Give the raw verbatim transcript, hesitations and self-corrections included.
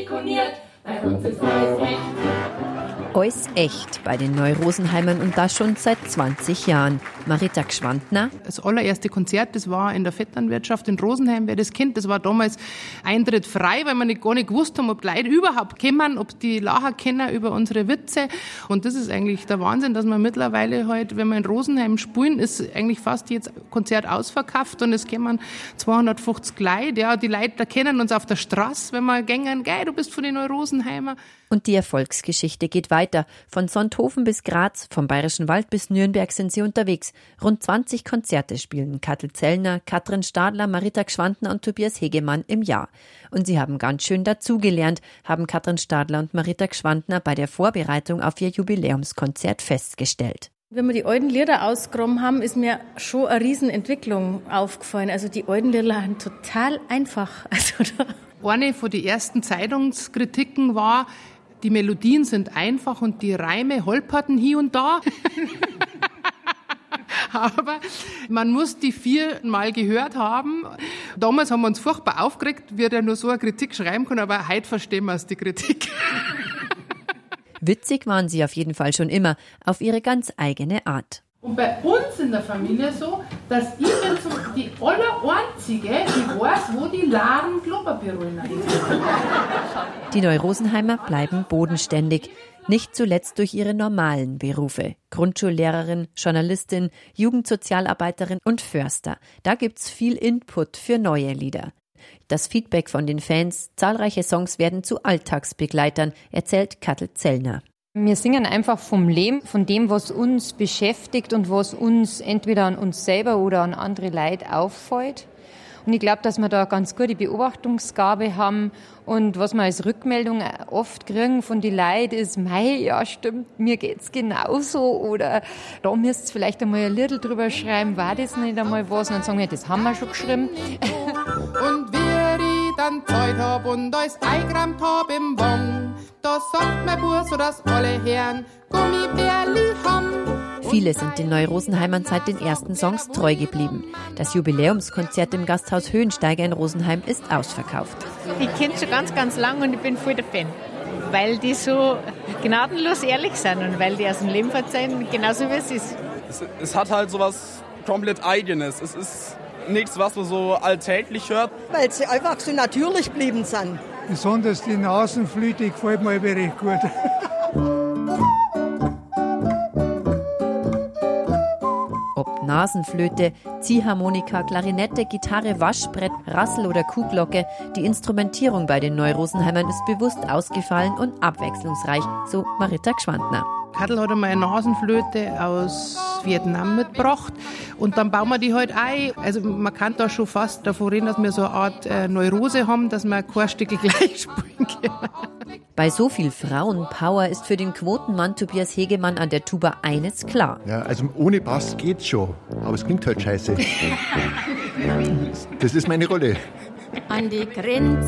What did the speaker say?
deponiert, bei uns ist alles echt. Alles echt bei den Neu-Rosenheimern und das schon seit zwanzig Jahren. Marita Gschwandner. Das allererste Konzert, das war in der Vetternwirtschaft in Rosenheim, wer das kennt. Das war damals Eintritt frei, weil wir nicht, gar nicht gewusst haben, ob die Leute überhaupt kennen, ob die lachen kennen über unsere Witze. Und das ist eigentlich der Wahnsinn, dass man mittlerweile halt, wenn wir in Rosenheim spielen, ist eigentlich fast jetzt Konzert ausverkauft und es kommen zweihundertfünfzig Leute. Ja, die Leute, da kennen uns auf der Straße, wenn wir gängen, gell, du bist von den Neu-Rosenheimer. Und die Erfolgsgeschichte geht weiter. Von Sonthofen bis Graz, vom Bayerischen Wald bis Nürnberg sind sie unterwegs. Rund zwanzig Konzerte spielen Kattel Zellner, Katrin Stadler, Marita Gschwandner und Tobias Hegemann im Jahr. Und sie haben ganz schön dazugelernt, haben Katrin Stadler und Marita Gschwandner bei der Vorbereitung auf ihr Jubiläumskonzert festgestellt. Wenn wir die alten Lieder ausgegraben haben, ist mir schon eine Riesenentwicklung aufgefallen. Also die alten Lieder sind total einfach. Also da Eine von den ersten Zeitungskritiken war, die Melodien sind einfach und die Reime holperten hier und da. Aber man muss die viermal gehört haben. Damals haben wir uns furchtbar aufgeregt, wie der nur so eine Kritik schreiben kann, aber heute verstehen wir es, die Kritik. Witzig waren sie auf jeden Fall schon immer, auf ihre ganz eigene Art. Und bei uns in der Familie so, dass ich bin so die Allereinzige, die weiß, wo die Laden Klopapierrollen sind. Die Neu-Rosenheimer bleiben bodenständig. Nicht zuletzt durch ihre normalen Berufe. Grundschullehrerin, Journalistin, Jugendsozialarbeiterin und Förster. Da gibt's viel Input für neue Lieder. Das Feedback von den Fans, zahlreiche Songs werden zu Alltagsbegleitern, erzählt Kattel Zellner. Wir singen einfach vom Leben, von dem, was uns beschäftigt und was uns entweder an uns selber oder an andere Leute auffällt. Und ich glaube, dass wir da ganz gute Beobachtungsgabe haben. Und was wir als Rückmeldung oft kriegen von den Leuten ist, mei, ja stimmt, mir geht's genauso. Oder da müsst ihr vielleicht einmal ein Liedl drüber schreiben, war das nicht einmal was? Und dann sagen wir, das haben wir schon geschrieben. Und wer ich dann Zeit hab und alles eingerammt hab im Wong, da sagt mein Bub so, dass alle Herren Gummibärli haben. Viele sind den Neu-Rosenheimern seit den ersten Songs treu geblieben. Das Jubiläumskonzert im Gasthaus Höhensteiger in Rosenheim ist ausverkauft. Ich kenne schon ganz, ganz lang und ich bin voll der Fan. Weil die so gnadenlos ehrlich sind und weil die aus dem Leben erzählen, genauso wie es ist. Es, es hat halt so was komplett Eigenes. Es ist nichts, was man so alltäglich hört. Weil sie einfach so natürlich geblieben sind. Besonders die Nasenflöte gefällt mir recht gut. Ob Nasenflöte, Ziehharmonika, Klarinette, Gitarre, Waschbrett, Rassel oder Kuhglocke, die Instrumentierung bei den Neu-Rosenheimern ist bewusst ausgefallen und abwechslungsreich, so Marita Gschwandner. Kattel hat einmal eine Nasenflöte aus Vietnam mitgebracht und dann bauen wir die halt ein. Also man kann da schon fast davon reden, dass wir so eine Art äh, Neurose haben, dass wir kein Stück gleich spielen können. Bei so viel Frauenpower ist für den Quotenmann Tobias Hegemann an der Tuba eines klar. Ja, also ohne Bass geht's schon, aber es klingt halt scheiße. Das ist meine Rolle. An die Grenze